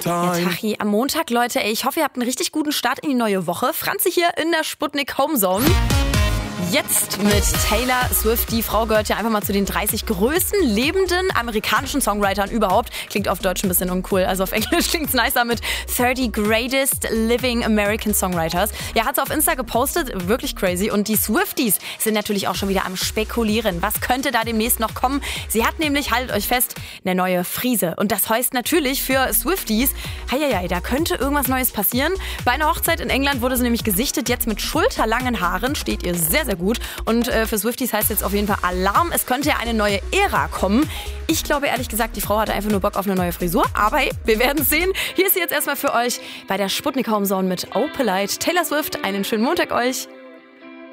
time. Ja, Tachi, am Montag, Leute, ey, ich hoffe, ihr habt einen richtig guten Start in die neue Woche. Franzi hier in der Sputnik Homezone. Jetzt mit Taylor Swift. Die Frau gehört ja einfach mal zu den 30 größten lebenden amerikanischen Songwritern überhaupt. Klingt auf Deutsch ein bisschen uncool, also auf Englisch klingt's nicer mit 30 Greatest Living American Songwriters. Ja, hat sie auf Insta gepostet, wirklich crazy. Und die Swifties sind natürlich auch schon wieder am Spekulieren. Was könnte da demnächst noch kommen? Sie hat nämlich, haltet euch fest, eine neue Frise. Und das heißt natürlich für Swifties, heieiei, da könnte irgendwas Neues passieren. Bei einer Hochzeit in England wurde sie nämlich gesichtet, jetzt mit schulterlangen Haaren, steht ihr sehr, sehr gut. Und für Swifties heißt jetzt auf jeden Fall Alarm. Es könnte ja eine neue Ära kommen. Ich glaube ehrlich gesagt, die Frau hatte einfach nur Bock auf eine neue Frisur. Aber hey, wir werden es sehen. Hier ist sie jetzt erstmal für euch bei der Sputnik Homezone mit Oh Polite. Taylor Swift, einen schönen Montag euch.